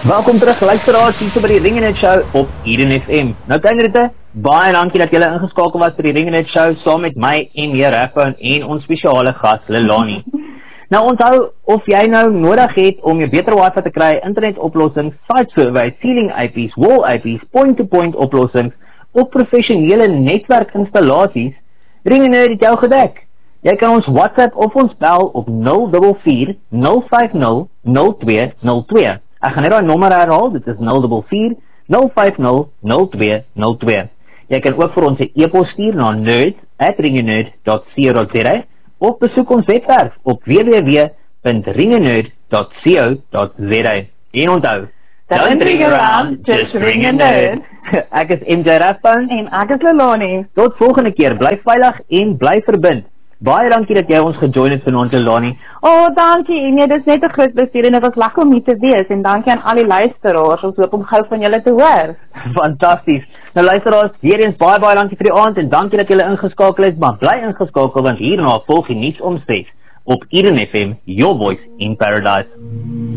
Welkom terug, luisteraars, hier by die Ringenet Show op Eden FM. Nou Tynrite, baie dankie dat julle ingeskakel was vir die Ringenet Show saam met my en Raphone en ons spesiale gas Lelani. Nou onthou, of jy nou nodig het om jou beter wifi te kry, internetoplossings, site surveys, ceiling IPs, wall IPs, point-to-point oplossings of professionele netwerkinstallasies, Ringenet het jou gedek. Jy kan ons WhatsApp of ons bel op 044 050 0202. Ek gaan net die nommer herhaal, dit is 044 050 0202. Jy kan ook vir ons 'n e-pos stuur na nerd@ringenerd.co.za of besoek ons webwerf op www.ringenerd.co.za. En onthou, don't ring around, just ring a nerd. Ek is MJ Raphone en ek is Lelani. Tot volgende keer, bly veilig en bly verbind. Baie dankie dat jy ons gejoin het vanaand, Lelani. Dankie, en dit is net 'n groot plesier en dit was lekker om hier te wees en dankie aan al die luisteraars. Ons hoop om gou van julle te hoor. Fantasties. Nou luisteraars, weer eens baie dankie vir die aand en dankie dat julle ingeskakel is, maar bly ingeskakel want hierna volg die nuus om 6 op Eden FM, your voice in paradise.